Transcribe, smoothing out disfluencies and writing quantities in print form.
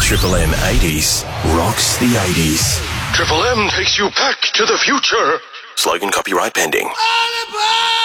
Triple M 80s rocks the 80s. Triple M takes you back to the future. Slogan copyright pending. Oliver!